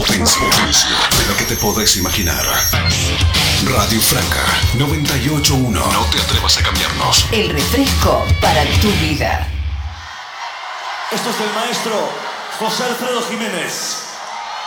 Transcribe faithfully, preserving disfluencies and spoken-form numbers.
potencia de lo que te podés imaginar. Radio Franca noventa y ocho punto uno. No te atrevas a cambiarnos. El refresco para tu vida. Esto es del maestro José Alfredo Jiménez.